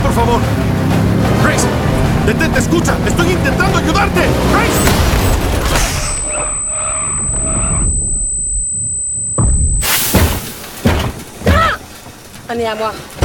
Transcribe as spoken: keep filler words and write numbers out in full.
por favor! ¡Grace! ¡Detente, escucha! ¡Estoy intentando ayudarte! ¡Grace! Andiamo.